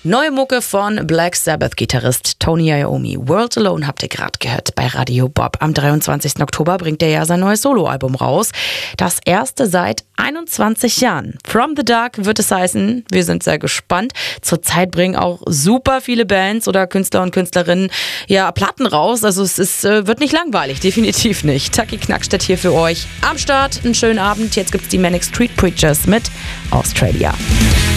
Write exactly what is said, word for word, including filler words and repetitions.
Neue Mucke von Black Sabbath-Gitarrist Tony Iommi. World Alone habt ihr gerade gehört bei Radio Bob. Am dreiundzwanzigsten Oktober bringt er ja sein neues Soloalbum raus. Das erste seit einundzwanzig Jahren. From the Dark wird es heißen. Wir sind sehr gespannt. Zurzeit bringen auch super viele Bands oder Künstler und Künstlerinnen ja Platten raus. Also es ist, äh, wird nicht langweilig, definitiv nicht. Taki Knackstedt hier für euch am Start. Einen schönen Abend. Jetzt gibt's die Manic Street Preachers mit Australia.